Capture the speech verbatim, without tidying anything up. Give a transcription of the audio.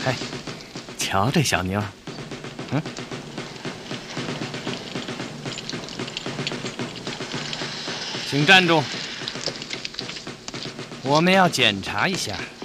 嘿，瞧这小妞儿，嗯，请站住，我们要检查一下。